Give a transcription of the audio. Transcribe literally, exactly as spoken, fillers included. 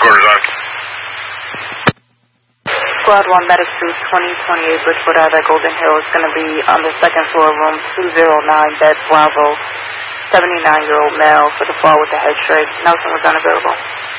quarters on. Squad one, Medic two, twenty twenty-eight Bridgewood Ave at Golden Hill is going to be on the second floor, room two oh nine, bed Bravo, seventy-nine-year-old male for the fall with the head shake. Nelson was unavailable.